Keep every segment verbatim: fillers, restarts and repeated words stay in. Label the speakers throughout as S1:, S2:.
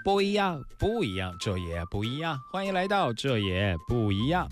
S1: 不一样，不一样，这也不一样。欢迎来到这也不一样。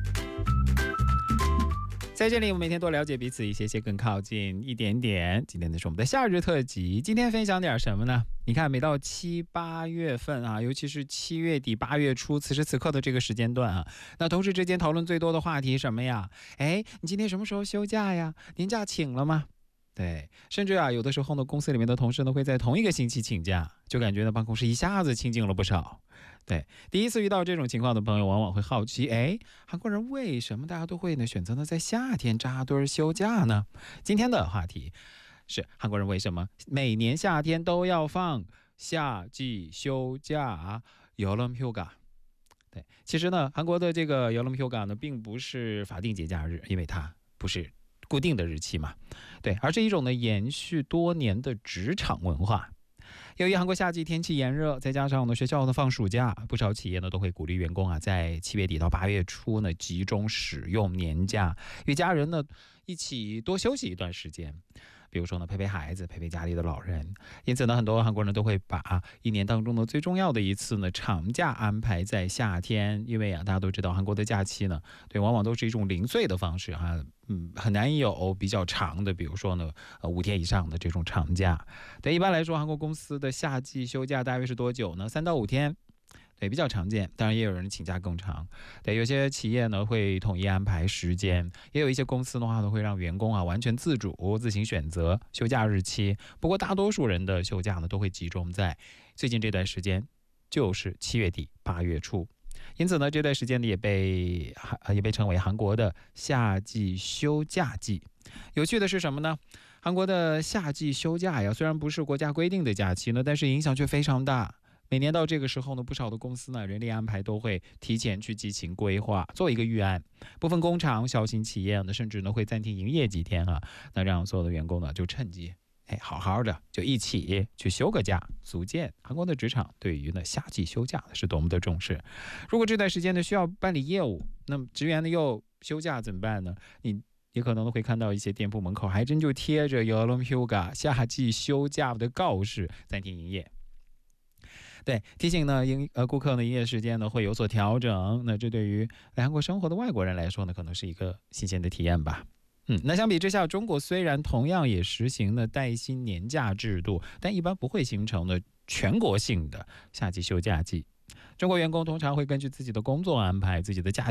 S1: 在这里，我们每天多了解彼此一些些，更靠近一点点。今天呢是我们的夏日特辑，今天分享点什么呢？你看，每到七八月份啊，尤其是七月底八月初，此时此刻的这个时间段啊，那同事之间讨论最多的话题什么呀？哎，你今天什么时候休假呀？年假请了吗？对，甚至啊，有的时候呢，公司里面的同事呢会在同一个星期请假，就感觉呢办公室一下子清静了不少。对，第一次遇到这种情况的朋友，往往会好奇，哎，韩国人为什么大家都会呢选择呢在夏天扎堆休假呢？今天的话题是韩国人为什么每年夏天都要放夏季休假여름휴가。对，其实呢，韩国的这个여름휴가呢，并不是法定节假日，因为它不是固定的日期嘛，对，而是一种呢延续多年的职场文化。由于韩国夏季天气炎热，再加上呢学校呢放暑假，不少企业呢都会鼓励员工啊在七月底到八月初呢集中使用年假，与家人呢一起多休息一段时间。比如说呢陪陪孩子，陪陪家里的老人。因此呢很多韩国人都会把一年当中呢最重要的一次呢长假安排在夏天，因为啊大家都知道韩国的假期呢对往往都是一种零碎的方式啊，嗯很难有比较长的，比如说呢呃五天以上的这种长假。对，一般来说韩国公司的夏季休假大约是多久呢？三到五天。对，比较常见，当然也有人请假更长。对，有些企业呢会统一安排时间，也有一些公司的话呢会让员工啊完全自主自行选择休假日期。不过大多数人的休假呢都会集中在最近这段时间，就是七月底八月初。因此呢这段时间呢也被也被称为韩国的夏季休假季。有趣的是什么呢？韩国的夏季休假呀，虽然不是国家规定的假期呢，但是影响却非常大。每年到这个时候呢，不少的公司呢，人力安排都会提前去进行规划，做一个预案。部分工厂、小型企业呢，甚至呢会暂停营业几天啊，那让所有的员工呢就趁机，哎，好好的就一起去休个假，足见韩国的职场对于呢夏季休假是多么的重视。如果这段时间呢需要办理业务，那么职员呢又休假怎么办呢？你也可能会看到一些店铺门口还真就贴着여름휴가夏季休假的告示，暂停营业。对，提醒呢，营呃顾客呢营业时间呢会有所调整。那这对于来韩国生活的外国人来说呢，可能是一个新鲜的体验吧。嗯，那相比之下，中国虽然同样也实行了带薪年假制度，但一般不会形成呢全国性的夏季休假季。中国员工通常会根据自己的工作安排、自己的假